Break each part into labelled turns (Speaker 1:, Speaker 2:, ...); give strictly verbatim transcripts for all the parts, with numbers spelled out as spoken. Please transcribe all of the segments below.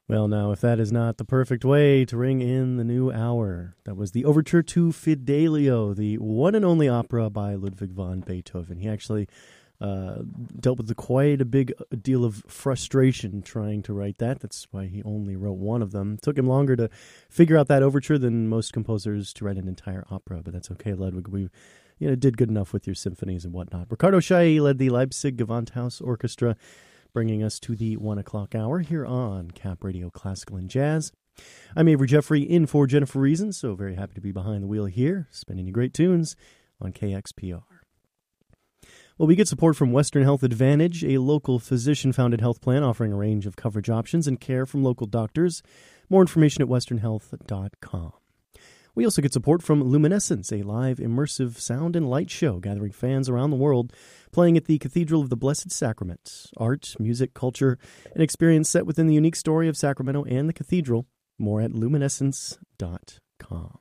Speaker 1: Well, now, if that is not the perfect way to ring in the new hour, that was the Overture to Fidelio, the one and only opera by Ludwig van Beethoven. He actually uh, dealt with the, quite a big deal of frustration trying to write that. That's why he only wrote one of them. It took him longer to figure out that overture than most composers to write an entire opera, but that's okay, Ludwig. We you know, did good enough with your symphonies and whatnot. Ricardo Chailly led the Leipzig Gewandhaus Orchestra, bringing us to the one o'clock hour here on Cap Radio Classical and Jazz. I'm Avery Jeffrey in for Jennifer Reason, so very happy to be behind the wheel here, spinning you great tunes on K X P R. Well, we get support from Western Health Advantage, a local physician-founded health plan offering a range of coverage options and care from local doctors. More information at western health dot com. We also get support from Luminescence, a live immersive sound and light show gathering fans around the world, playing at the Cathedral of the Blessed Sacrament. Art, music, culture, and experience set within the unique story of Sacramento and the cathedral. More at luminescence dot com.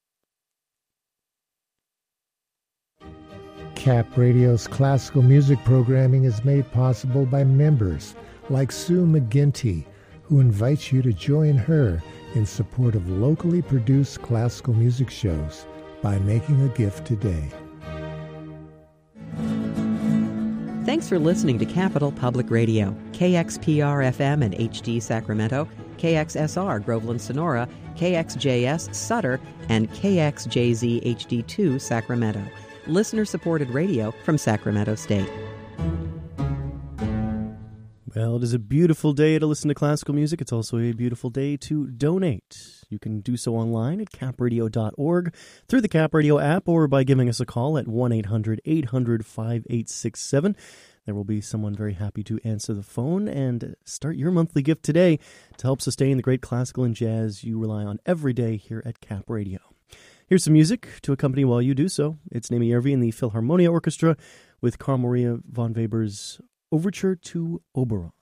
Speaker 2: Cap Radio's classical music programming is made possible by members like Sue McGinty, who invites you to join her in support of locally produced classical music shows by making a gift today.
Speaker 3: Thanks for listening to Capital Public Radio, K X P R F M and H D Sacramento, K X S R Groveland Sonora, K X J S Sutter, and K X J Z H D two Sacramento. Listener-supported radio from Sacramento State.
Speaker 1: Well, it is a beautiful day to listen to classical music. It's also a beautiful day to donate. You can do so online at cap radio dot org, through the Cap Radio app, or by giving us a call at one eight hundred eight hundred five eight six seven. There will be someone very happy to answer the phone and start your monthly gift today to help sustain the great classical and jazz you rely on every day here at Cap Radio. Here's some music to accompany while you do so. It's Naomi Järvi and the Philharmonia Orchestra with Carl Maria von Weber's Overture to Oberon.